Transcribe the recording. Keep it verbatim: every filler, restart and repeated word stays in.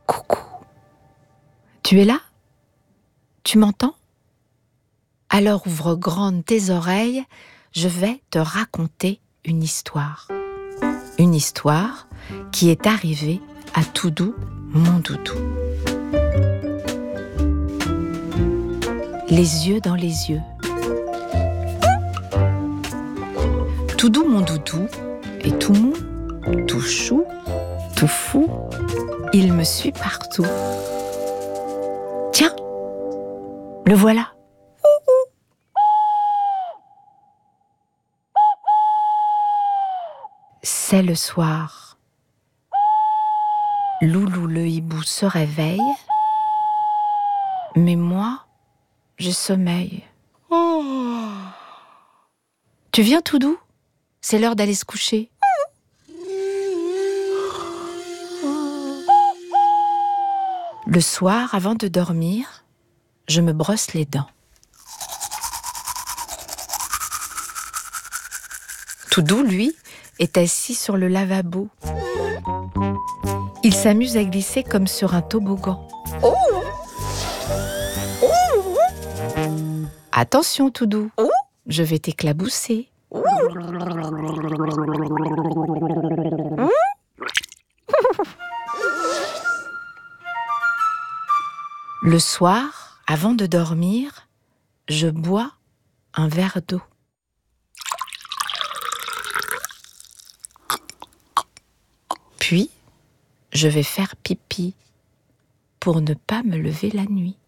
Coucou. Tu es là? Tu m'entends? Alors ouvre grandes tes oreilles, je vais te raconter une histoire. Une histoire qui est arrivée à Toudou, mon doudou. Les yeux dans les yeux. Toudou, mon doudou, est tout mou, tout chou, tout fou. Il me suit partout. Tiens, le voilà. C'est le soir. Loulou le hibou se réveille, mais moi, je sommeille. Oh. Tu viens, Toudou? C'est l'heure d'aller se coucher. Le soir, avant de dormir, je me brosse les dents. Toudou, lui, est assis sur le lavabo. Il s'amuse à glisser comme sur un toboggan. Oh. Oh. Attention, Toudou, oh. Je vais t'éclabousser. Oh. Le soir, avant de dormir, je bois un verre d'eau. Puis, je vais faire pipi pour ne pas me lever la nuit.